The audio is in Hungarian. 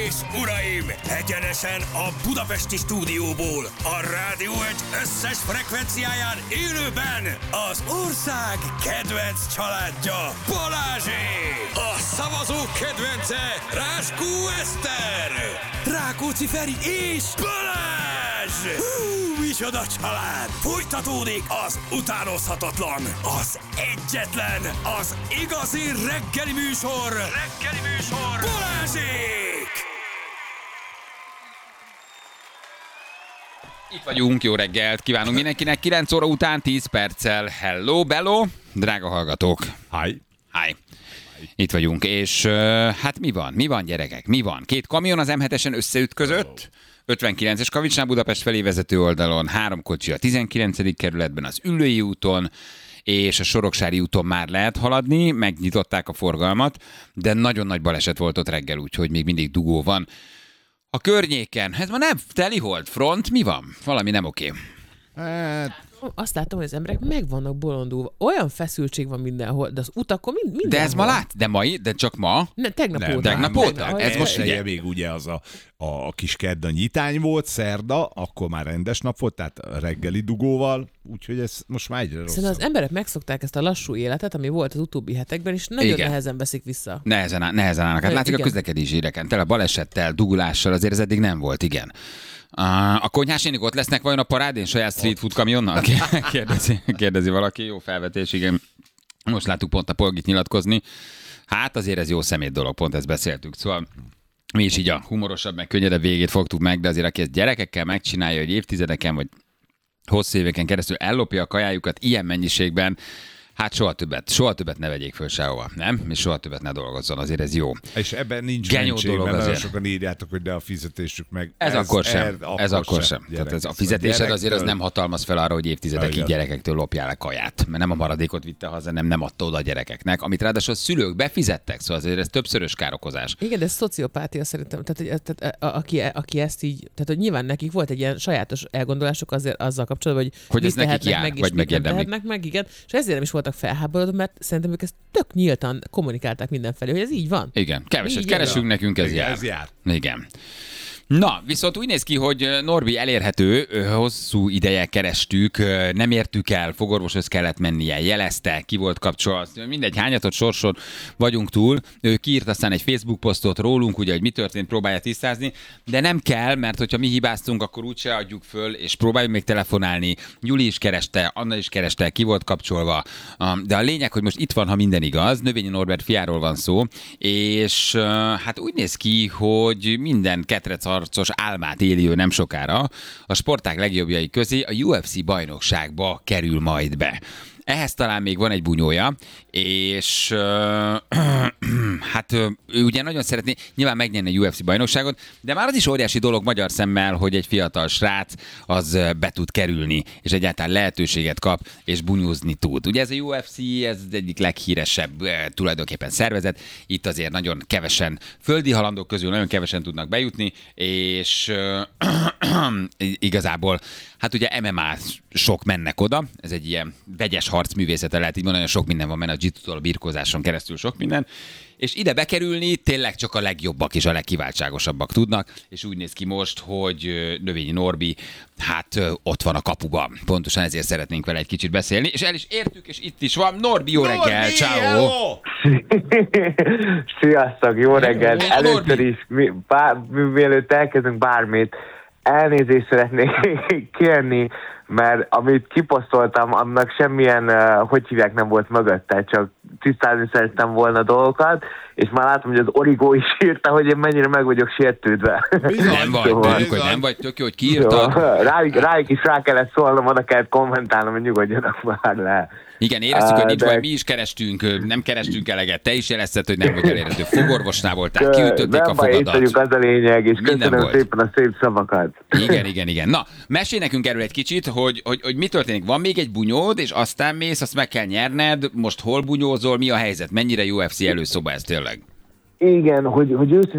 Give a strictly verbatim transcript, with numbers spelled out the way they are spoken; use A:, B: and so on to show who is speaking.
A: és uraim, egyenesen a budapesti stúdióból, a Rádió egy összes frekvenciáján élőben az ország kedvenc családja, Balázsék! A szavazók kedvence, Ráskó Eszter, Rákóczi Feri és Balázs! Hú, micsoda család! Folytatódik az utánozhatatlan, az egyetlen, az igazi reggeli műsor, reggeli műsor, Balázsék!
B: Itt vagyunk, jó reggelt kívánunk mindenkinek, kilenc óra után tíz perccel. Hello, bello, drága hallgatók.
C: Hi.
B: Hi. Itt vagyunk, és uh, hát mi van? Mi van, gyerekek? Mi van? Két kamion az em hetesen összeütközött, ötvenkilences Kavicsnál Budapest felé vezető oldalon, három kocsi a tizenkilencedik kerületben, az Üllői úton, és a Soroksári úton már lehet haladni, megnyitották a forgalmat, de nagyon nagy baleset volt ott reggel, úgyhogy még mindig dugó van. A környéken, ez ma nem telihold front, mi van? Valami nem oké.
C: Hát,
D: Azt látom, hogy az emberek meg vannak bolondulva. Olyan feszültség van mindenhol, de az utakon mind, mindenhol.
B: De ez ma lát? De mai? De csak ma?
D: Ne, tegnap
C: nem,
D: óta.
B: tegnap
C: nem,
B: óta?
C: nem,
B: Ez
C: ez
B: most ugye?
C: még ugye az a, a kis kedda nyitány volt, szerda, akkor már rendes nap volt, tehát reggeli dugóval, úgyhogy ez most már egyre rosszabb.
D: Szerintem az emberek megszokták ezt a lassú életet, ami volt az utóbbi hetekben, és nagyon
B: Igen.
D: nehezen veszik vissza.
B: Nehezen, áll- nehezen állnak. Hát
D: Igen.
B: látszik a közlekedési híreken, tele balesettel, dugulással, azért ez eddig nem volt, igen. Uh, a konyhásénik ott lesznek vajon a parádén saját street food kamionnal? Kérdezi, kérdezi valaki, jó felvetés, igen. Most láttuk pont a Polgit nyilatkozni. Hát azért ez jó szemét dolog, pont ezt beszéltük. Szóval mi is így a humorosabb, meg könnyedebb végét fogtuk meg, de azért aki ezt gyerekekkel megcsinálja, hogy évtizedeken vagy hosszú éveken keresztül ellopja a kajájukat ilyen mennyiségben, hát soha többet, soha többet ne vegyék föl sehova, nem? És soha többet ne dolgozzon, azért ez jó.
C: És ebben nincs
B: Genyó
C: mentség,
B: dolog
C: mert nagyon
B: azért.
C: sokan írjátok, hogy de a fizetésük meg.
B: Ez, ez akkor sem.
C: Er,
B: Ez akkor sem.
C: Gyerek,
B: Tehát ez a
C: ez
B: fizetésed azért az
C: gyerektől-
B: nem hatalmaz fel arra, hogy évtizedekig
C: Igen.
B: gyerekektől lopjál le kaját. Mert nem a maradékot vitte haza, nem, nem adta oda a gyerekeknek, amit ráadásul a szülők befizettek, szóval azért ez többszörös károkozás.
D: Igen, de ez szociopátia szerintem. Tehát, hogy, tehát a, aki, aki ezt így, tehát hogy nyilván nekik volt egy ilyen sajátos elgondolásuk azért azzal kapcsolatban, hogy,
B: Hogy
D: mit
B: ez nekik
D: tehetnek
B: jár,
D: meg, és
B: vagy
D: mit nem
B: megérdemlik.
D: tehetnek meg, igen. És ezért nem is voltak felháborodva, mert szerintem ők ezt tök nyíltan kommunikálták mindenfelé, hogy ez így van.
B: Igen, keveset
D: Igen.
B: keresünk, nekünk ez
C: Igen,
B: jár.
C: ez jár.
B: Igen. Na, viszont úgy néz ki, hogy Norbi elérhető, hosszú ideje kerestük, nem értük el, fogorvoshoz kellett mennie, jelezte, ki volt kapcsolat, mindegy, hányatott sorson vagyunk túl. Ő kiírt aztán egy Facebook posztot rólunk, ugye, hogy mi történt, próbálja tisztázni, de nem kell, mert hogyha mi hibáztunk, akkor úgyse adjuk föl, és próbáljuk még telefonálni. Juli is kereste, Anna is kereste, ki volt kapcsolva. De a lényeg, hogy most itt van, ha minden igaz, Növényi Norbert fiáról van szó, és hát úgy néz ki, hogy minden ketrec arcos álmát éli ő nem sokára, a sportág legjobbjai közé a u ef cé bajnokságba kerül majd be. Ehhez talán még van egy bunyója, és uh, hát uh, ő ugye nagyon szeretné nyilván megnyerni a u ef cé bajnokságot, de már az is óriási dolog magyar szemmel, hogy egy fiatal srác az uh, be tud kerülni, és egyáltalán lehetőséget kap, és bunyózni tud. Ugye ez a u ef cé, ez az egyik leghíresebb uh, tulajdonképpen szervezet, itt azért nagyon kevesen, földi halandók közül nagyon kevesen tudnak bejutni, és uh, igazából, hát ugye em em á sok mennek oda, ez egy ilyen vegyes harcművészete, lehet így mondani, nagyon sok minden van, mert a jiu-jitsu-tól a birkózáson keresztül sok minden, és ide bekerülni tényleg csak a legjobbak és a legkiváltságosabbak tudnak, és úgy néz ki most, hogy Növényi Norbi, hát ott van a kapuban. Pontosan ezért szeretnénk vele egy kicsit beszélni, és el is értük, és itt is van. Norbi, jó reggel, ciao.
E: Sziasztok, jó reggelt!
B: Norbi.
E: Először is, mi, bár, mi, mielőtt elkezdünk bármit, elnézést szeretnék kérni, mert amit kiposztoltam, annak semmilyen, uh, hogy hívják, nem volt mögötte, csak tisztázni szerettem volna dolgokat, és már látom, hogy az Origó is írta, hogy én mennyire meg vagyok sértődve.
B: Nem vagy,
E: Szóval-
B: tudjuk, hogy nem vagy, tök jó, hogy kiírtad.
E: Rájuk, rájuk is rá kellett szólnom, oda kellett kommentálnom, hogy nyugodjanak már le.
B: Igen, éreztük, hogy nincs
E: De-
B: baj, mi is kerestünk, nem kerestünk eleget, te is jelezted, hogy nem vagy elérhető. Fogorvosnál voltál, kiütötték a
E: Nem baj, itt vagyunk,
B: fogadat.
E: az a lényeg, és
B: Minden
E: köszönöm
B: volt.
E: szépen a szép szavakat.
B: Igen, igen, igen. Na, mesélj nekünk erről egy kicsit, hogy, hogy, hogy mi történik. Van még egy bunyód, és aztán mész, azt meg kell nyerned, most hol bunyózol, mi a helyzet? Mennyire u ef cé előszoba ez tényleg?
E: Igen, hogy, hogy őszintén